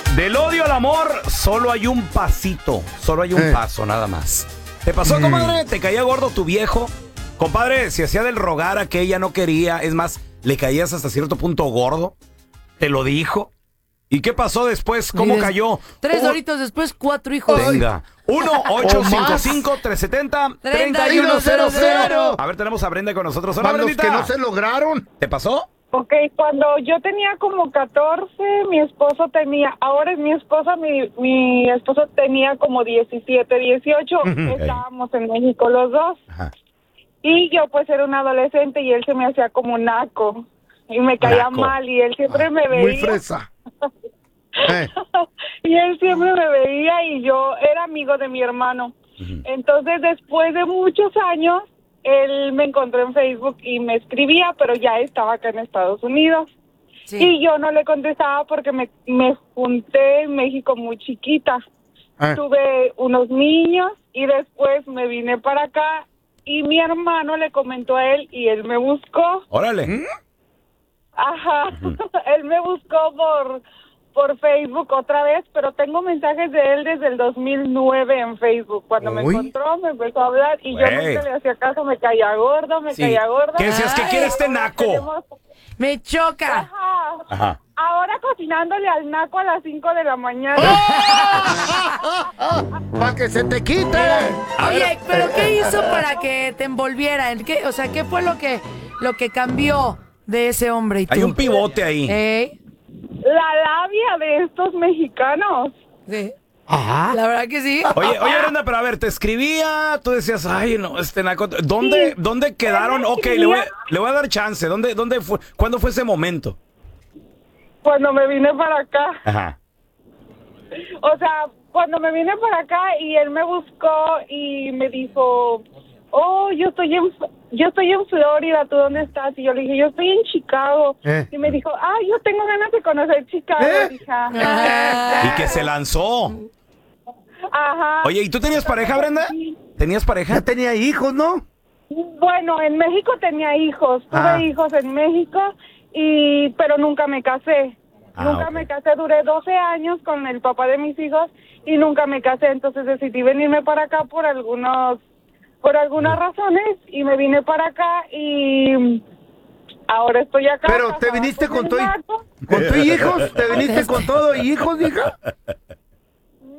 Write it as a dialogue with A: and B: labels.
A: Del odio al amor solo hay un pasito, solo hay un paso, nada más. ¿Te pasó, comadre? ¿Te caía gordo tu viejo? Compadre, si hacía del rogar a que ella no quería, es más, le caías hasta cierto punto gordo, ¿te lo dijo? ¿Y qué pasó después? ¿Cómo cayó?
B: 3 horitos después, 4 hijos.
A: Venga. 1-855-370-3100. A ver, tenemos a Brenda con nosotros. Hola,
C: Para los
A: Brendita.
C: que no se lograron.
A: ¿Te pasó?
D: Ok, cuando yo tenía como 14, mi esposo tenía, ahora es mi esposa, mi esposo tenía como 17, 18, estábamos en México los dos.
A: Ajá.
D: Y yo pues era un adolescente y él se me hacía como naco y me caía
A: Naco.
D: mal y él siempre me veía.
C: Muy fresa.
D: Y él siempre me veía y yo era amigo de mi hermano. Entonces después de muchos años, él me encontró en Facebook y me escribía, pero ya estaba acá en Estados Unidos.
B: Sí.
D: Y yo no le contestaba porque me junté en México muy chiquita. Tuve unos niños y después me vine para acá y mi hermano le comentó a él y él me buscó.
A: Órale.
D: Ajá, él me buscó por Facebook otra vez, pero tengo mensajes de él desde el 2009 en Facebook. Cuando me encontró, me empezó a hablar y yo nunca le hacía caso, me caía gordo, caía gordo.
A: ¿Qué decías? ¿Qué quiere este naco?
B: Me choca.
D: Ajá.
A: Ajá.
D: Ahora cocinándole al naco a las 5 de la mañana.
C: ¡Para que se te quite!
B: Oye, ¿pero qué hizo para que te envolviera? O sea, ¿qué fue lo que cambió de ese hombre y tú?
A: Hay un pivote ahí.
D: La labia de estos mexicanos.
B: Sí.
C: Ajá.
B: La verdad que sí.
A: Oye, Brenda, pero a ver, te escribía, tú decías, ay, no, este naco. ¿Dónde quedaron? Ok, le voy a dar chance. ¿Dónde fue? ¿Cuándo fue ese momento?
D: Cuando me vine para acá.
A: Ajá.
D: O sea, cuando me vine para acá y él me buscó y me dijo, oh, yo estoy en Florida, ¿tú dónde estás? Y yo le dije, yo estoy en Chicago. Y me dijo, yo tengo ganas de conocer Chicago, hija.
A: Y que se lanzó.
D: Ajá.
A: Oye, ¿y tú tenías pareja, Brenda? ¿Tenías pareja?
C: Ya tenía hijos, ¿no?
D: Bueno, en México tenía hijos, tuve hijos en México, pero nunca me casé. Nunca me casé, duré 12 años con el papá de mis hijos y nunca me casé, entonces decidí venirme para acá por algunas razones y me vine para acá y ahora estoy acá.
C: Pero te viniste con tu hijos, ¿te viniste con todo y hijos, hija?